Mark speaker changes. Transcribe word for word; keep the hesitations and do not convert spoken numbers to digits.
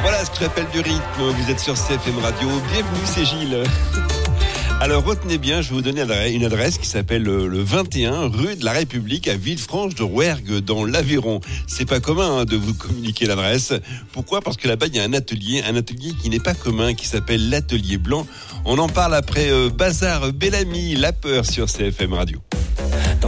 Speaker 1: Voilà ce que j'appelle du rythme. Vous êtes sur C F M Radio. Bienvenue, c'est Gilles. Alors retenez bien, je vais vous donner une adresse qui s'appelle le vingt et un rue de la République à Villefranche de Rouergue dans l'Aveyron. C'est pas commun hein, de vous communiquer l'adresse. Pourquoi ? Parce que là-bas il y a un atelier, un atelier qui n'est pas commun, qui s'appelle l'Atelier Blanc. On en parle après euh, Bazar Bellamy, La Peur sur C F M Radio.